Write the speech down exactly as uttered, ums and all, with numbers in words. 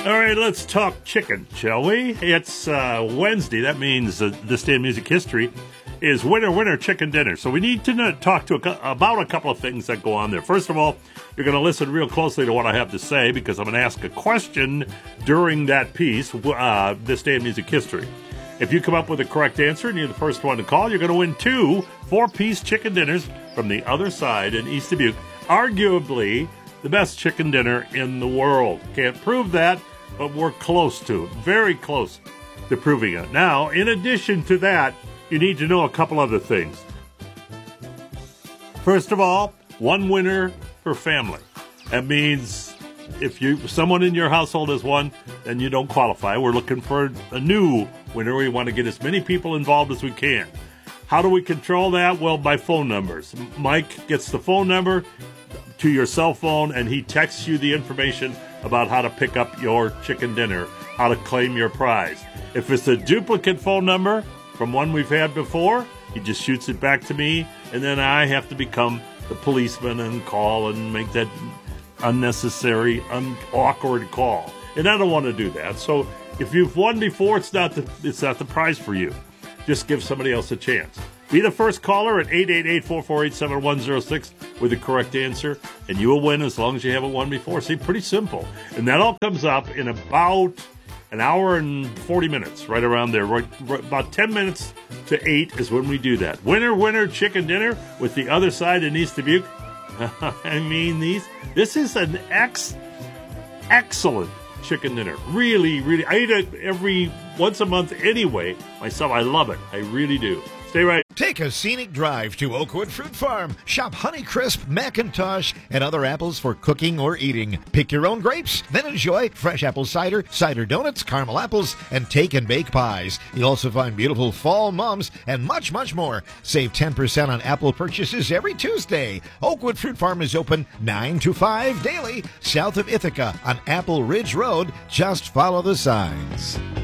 All right, let's talk chicken, shall we? It's uh, Wednesday. That means uh, this day in music history is Winter Winter Chicken Dinner. So we need to know, talk to a, about a couple of things that go on there. First of all, you're going to listen real closely to what I have to say because I'm going to ask a question during that piece, uh, this day in music history. If you come up with the correct answer and you're the first one to call, you're going to win two four-piece chicken dinners from the other side in East Dubuque. Arguably the best chicken dinner in the world. Can't prove that, but we're close to it. Very close to proving it. Now, in addition to that, you need to know a couple other things. First of all, one winner per family. That means if you someone in your household has won, then you don't qualify. We're looking for a new winner. We want to get as many people involved as we can. How do we control that? Well, by phone numbers. Mike gets the phone number to your cell phone, and he texts you the information about how to pick up your chicken dinner, how to claim your prize. If it's a duplicate phone number from one we've had before, he just shoots it back to me, and then I have to become the policeman and call and make that unnecessary, un- awkward call. And I don't want to do that. So if you've won before, it's not the, it's not the prize for you. Just give somebody else a chance. Be the first caller at eight eight eight, four four eight, seven one zero six with the correct answer, and you will win as long as you haven't won before. See, pretty simple. And that all comes up in about an hour and forty minutes, right around there. Right, right, about ten minutes to eight is when we do that. Winner, winner, chicken dinner with the other side in East Dubuque. I mean, these. This is an ex, excellent chicken dinner. Really, really. I eat it every once a month anyway. Myself, I love it. I really do. Stay right. Take a scenic drive to Oakwood Fruit Farm. Shop Honeycrisp, Macintosh, and other apples for cooking or eating. Pick your own grapes, then enjoy fresh apple cider, cider donuts, caramel apples, and take and bake pies. You'll also find beautiful fall mums and much, much more. Save ten percent on apple purchases every Tuesday. Oakwood Fruit Farm is open nine to five daily, south of Ithaca on Apple Ridge Road. Just follow the signs.